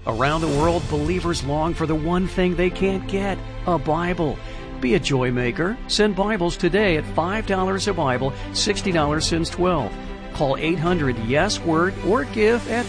Around the world, believers long for the one thing they can't get, a Bible. Be a joy maker. Send Bibles today at $5 a Bible, $60 since 12. Call 800-YES-WORD or give at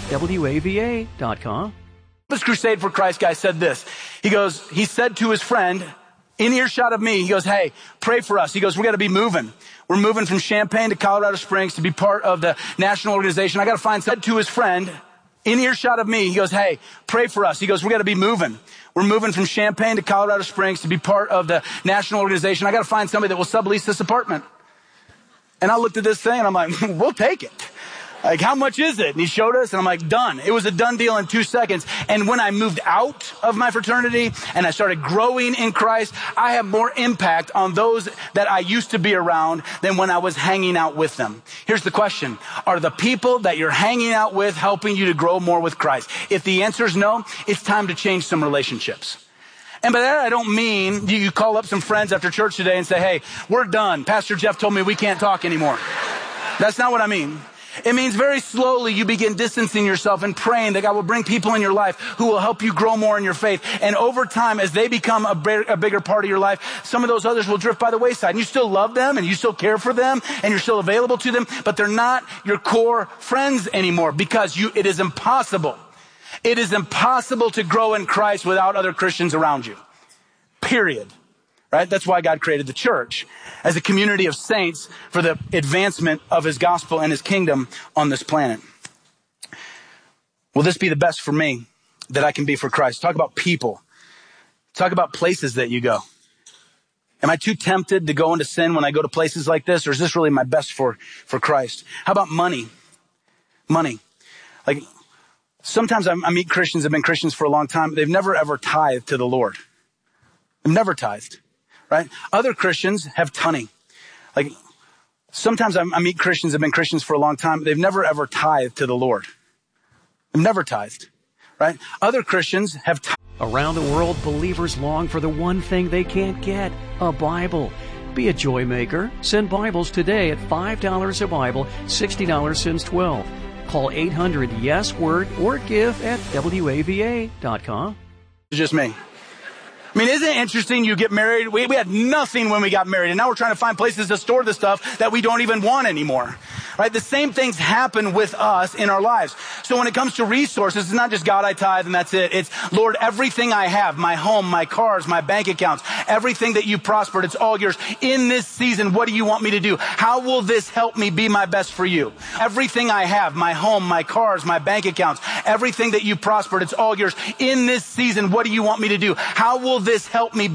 WAVA.com. This Crusade for Christ guy said this. He said to his friend, in earshot of me, he goes, hey, pray for us. He goes, we got to be moving. We're moving from Champaign to Colorado Springs to be part of the national organization. I got to find something. To his friend, in earshot of me, he goes, hey, pray for us. He goes, we got to be moving. We're moving from Champaign to Colorado Springs to be part of the national organization. I got to find somebody that will sublease this apartment. And I looked at this thing and I'm like, we'll take it. Like, how much is it? And he showed us and I'm like, done. It was a done deal in 2 seconds. And when I moved out of my fraternity and I started growing in Christ, I have more impact on those that I used to be around than when I was hanging out with them. Here's the question. Are the people that you're hanging out with helping you to grow more with Christ? If the answer is no, it's time to change some relationships. And by that, I don't mean you call up some friends after church today and say, hey, we're done. Pastor Jeff told me we can't talk anymore. That's not what I mean. It means very slowly you begin distancing yourself and praying that God will bring people in your life who will help you grow more in your faith. And over time, as they become a bigger part of your life, some of those others will drift by the wayside. And you still love them and you still care for them and you're still available to them, but they're not your core friends anymore because it is impossible. It is impossible to grow in Christ without other Christians around you. Period. Right? That's why God created the church as a community of saints for the advancement of his gospel and his kingdom on this planet. Will this be the best for me that I can be for Christ? Talk about people. Talk about places that you go. Am I too tempted to go into sin when I go to places like this? Or is this really my best for Christ? How about money? Money. Like, sometimes I meet Christians that have been Christians for a long time. They've never ever tithed to the Lord. They've never tithed. Right? Other Christians have tunny. Like, sometimes I meet Christians that have been Christians for a long time. They've never ever tithed to the Lord. They've never tithed. Right? Other Christians have tithed. Around the world, believers long for the one thing they can't get, a Bible. Be a joy maker. Send Bibles today at $5 a Bible, $60 since 12. Call 800-YES-WORD or give at WAVA.com. It's just me. I mean, isn't it interesting? You get married. We had nothing when we got married, and now we're trying to find places to store the stuff that we don't even want anymore. Right? The same things happen with us in our lives. So when it comes to resources, it's not just God, I tithe, and that's it. It's, Lord, everything I have, my home, my cars, my bank accounts, everything that you prospered, it's all yours. In this season, what do you want me to do? How will this help me be my best for you? Everything I have, my home, my cars, my bank accounts, everything that you prospered, it's all yours. In this season, what do you want me to do? How will this help me